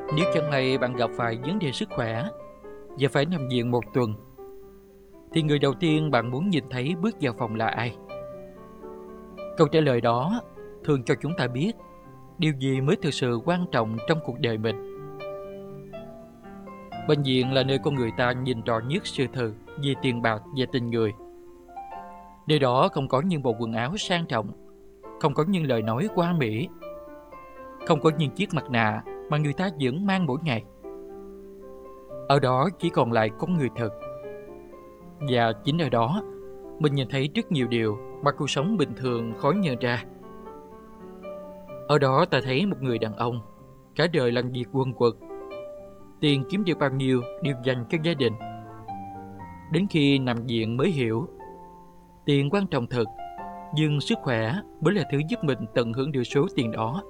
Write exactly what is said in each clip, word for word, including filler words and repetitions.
Nếu chẳng may bạn gặp phải vấn đề sức khỏe và phải nằm viện một tuần, thì người đầu tiên bạn muốn nhìn thấy bước vào phòng là ai? Câu trả lời đó thường cho chúng ta biết điều gì mới thực sự quan trọng trong cuộc đời mình. Bệnh viện là nơi con người ta nhìn rõ nhất sự thật về tiền bạc và tình người. Nơi đó không có những bộ quần áo sang trọng, không có những lời nói hoa mỹ, không có những chiếc mặt nạ mà người ta vẫn mang mỗi ngày. Ở đó chỉ còn lại con người thật. Và chính ở đó mình nhìn thấy rất nhiều điều mà cuộc sống bình thường khó nhận ra. Ở đó ta thấy một người đàn ông cả đời làm việc quần quật, tiền kiếm được bao nhiêu đều dành cho gia đình. Đến khi nằm viện mới hiểu tiền quan trọng thật, nhưng sức khỏe mới là thứ giúp mình tận hưởng được số tiền đó.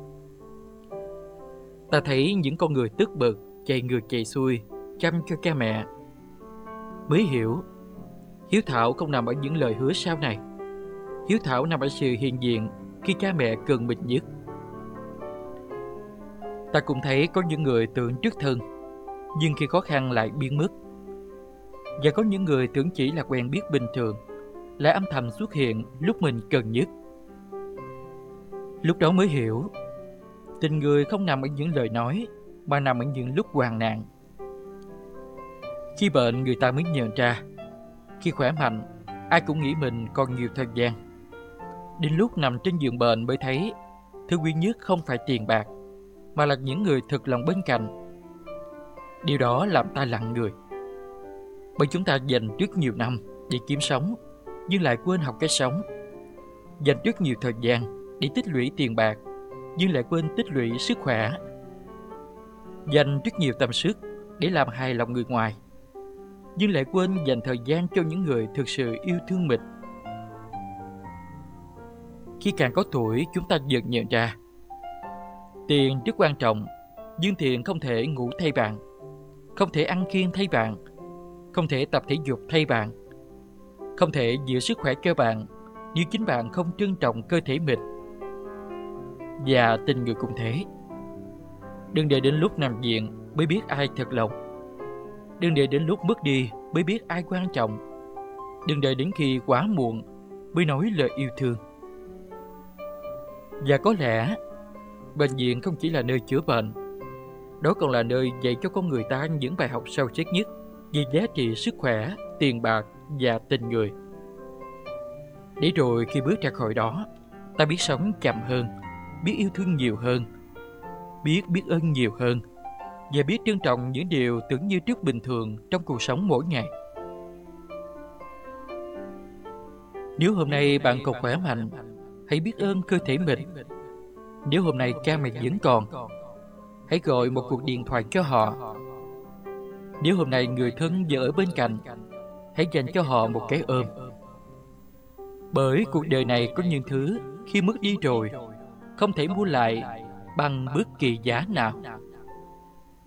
Ta thấy những con người tức bực, chạy ngược chạy xuôi, chăm cho cha mẹ, mới hiểu hiếu thảo không nằm ở những lời hứa sau này. Hiếu thảo nằm ở sự hiện diện khi cha mẹ cần mình nhất. Ta cũng thấy có những người tưởng rất thân, nhưng khi khó khăn lại biến mất. Và có những người tưởng chỉ là quen biết bình thường, lại âm thầm xuất hiện lúc mình cần nhất. Lúc đó mới hiểu, tình người không nằm ở những lời nói, mà nằm ở những lúc hoạn nạn. Khi bệnh người ta mới nhận ra, khi khỏe mạnh, ai cũng nghĩ mình còn nhiều thời gian. Đến lúc nằm trên giường bệnh mới thấy, thứ quý nhất không phải tiền bạc, mà là những người thật lòng bên cạnh. Điều đó làm ta lặng người. Bởi chúng ta dành rất nhiều năm để kiếm sống, nhưng lại quên học cách sống. Dành rất nhiều thời gian để tích lũy tiền bạc, nhưng lại quên tích lũy sức khỏe. Dành rất nhiều tâm sức để làm hài lòng người ngoài, nhưng lại quên dành thời gian cho những người thực sự yêu thương mình. Khi càng có tuổi, chúng ta dần nhận ra tiền rất quan trọng, nhưng tiền không thể ngủ thay bạn, không thể ăn kiêng thay bạn, không thể tập thể dục thay bạn, không thể giữ sức khỏe cho bạn nếu chính bạn không trân trọng cơ thể mình. Và tình người cũng thế. Đừng để đến lúc nằm viện mới biết ai thật lòng. Đừng để đến lúc mất đi mới biết ai quan trọng. Đừng đợi đến khi quá muộn mới nói lời yêu thương. Và có lẽ bệnh viện không chỉ là nơi chữa bệnh, đó còn là nơi dạy cho con người ta những bài học sâu sắc nhất về giá trị sức khỏe, tiền bạc và tình người. Để rồi khi bước ra khỏi đó, ta biết sống chậm hơn, biết yêu thương nhiều hơn, biết biết ơn nhiều hơn, và biết trân trọng những điều tưởng như rất bình thường trong cuộc sống mỗi ngày. Nếu hôm nay bạn còn khỏe mạnh, hãy biết ơn cơ thể mình. Nếu hôm nay cha mẹ vẫn còn, hãy gọi một cuộc điện thoại cho họ. Nếu hôm nay người thân vẫn ở bên cạnh, hãy dành cho họ một cái ôm. Bởi cuộc đời này có những thứ khi mất đi rồi, không thể mua lại bằng bất kỳ giá nào.